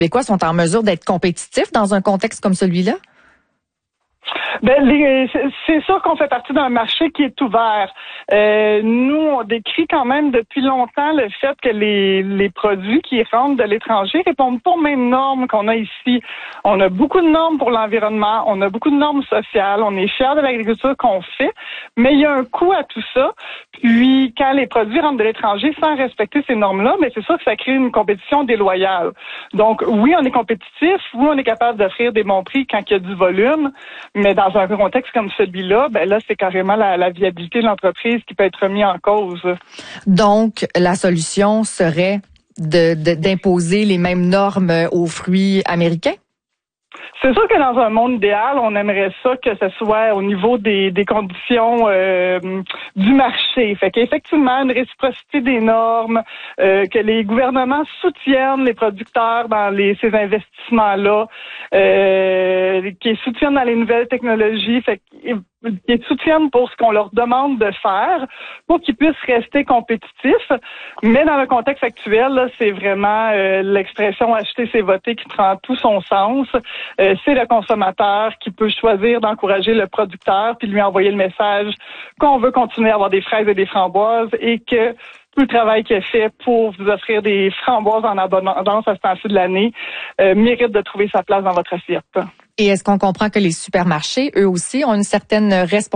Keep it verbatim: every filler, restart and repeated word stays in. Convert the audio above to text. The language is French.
Québécois sont en mesure d'être compétitifs dans un contexte comme celui-là? Ben, les, c'est sûr qu'on fait partie d'un marché qui est ouvert. Euh, nous, on décrit quand même depuis longtemps le fait que les, les produits qui rentrent de l'étranger répondent pas aux mêmes normes qu'on a ici. On a beaucoup de normes pour l'environnement, on a beaucoup de normes sociales, on est fiers de l'agriculture qu'on fait, mais il y a un coût à tout ça. Puis, quand les produits rentrent de l'étranger sans respecter ces normes-là, mais c'est sûr que ça crée une compétition déloyale. Donc, oui, on est compétitif, oui, on est capable d'offrir des bons prix quand il y a du volume, mais dans un contexte comme celui-là, ben là, c'est carrément la, la viabilité de l'entreprise qui peut être remise en cause. Donc, la solution serait de, de, d'imposer les mêmes normes aux fruits américains? C'est sûr que dans un monde idéal, on aimerait ça que ce soit au niveau des, des conditions euh, du marché. Fait qu'effectivement, une réciprocité des normes, euh, que les gouvernements soutiennent les producteurs dans les, ces investissements-là, euh, qu'ils soutiennent dans les nouvelles technologies, fait qu'ils soutiennent pour ce qu'on leur demande de faire, pour qu'ils puissent rester compétitifs. Mais dans le contexte actuel, là, c'est vraiment euh, l'expression « acheter, c'est voter » qui prend tout son sens. Euh, c'est le consommateur qui peut choisir d'encourager le producteur puis lui envoyer le message qu'on veut continuer à avoir des fraises et des framboises et que tout le travail qui est fait pour vous offrir des framboises en abondance à ce temps-ci de l'année euh, mérite de trouver sa place dans votre assiette. Et est-ce qu'on comprend que les supermarchés, eux aussi, ont une certaine responsabilité